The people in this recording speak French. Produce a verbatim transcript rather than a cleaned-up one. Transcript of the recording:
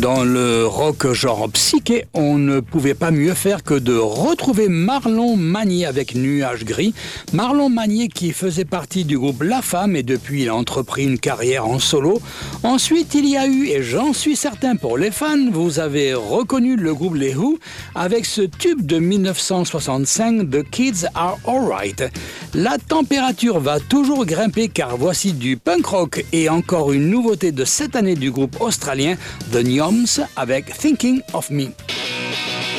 Dans le rock genre psyché, on ne pouvait pas mieux faire que de retrouver Marlon Magnier avec Nuages Gris. Marlon Magnier qui faisait partie du groupe La Femme et depuis il a entrepris une carrière en solo. Ensuite, il y a eu, et j'en suis certain pour les fans, vous avez reconnu le groupe Les Who avec ce tube de dix-neuf cent soixante-cinq, The Kids Are Alright. La température va toujours grimper car voici du punk rock et encore une nouveauté de cette année du groupe australien The Nyoms avec Thinking of Me.